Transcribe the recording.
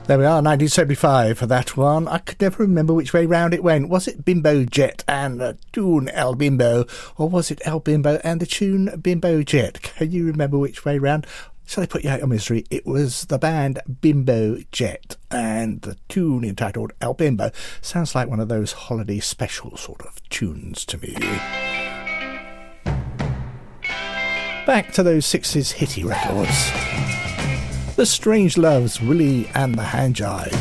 There we are, 1975 for that one. I could never remember which way round it went. Was it Bimbo Jet and the tune El Bimbo, or was it El Bimbo and the tune Bimbo Jet? Can you remember which way round? Shall I put you out of misery? It was the band Bimbo Jet, and the tune entitled El Bimbo sounds like one of those holiday special sort of tunes to me. Back to those 60s hitty records. The Strange Loves, Willie and the Handjive.